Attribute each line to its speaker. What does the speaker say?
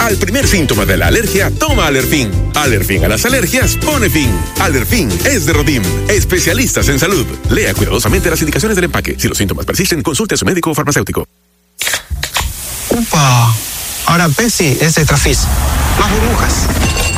Speaker 1: Al primer síntoma de la alergia, toma Alerfin. Alerfin a las alergias pone fin. Alerfin es de Rodim, especialistas en salud. Lea cuidadosamente las indicaciones del empaque. Si los síntomas persisten, consulte a su médico o farmacéutico.
Speaker 2: ¡Upa! Ahora Pepsi es de Trafis. Más burbujas.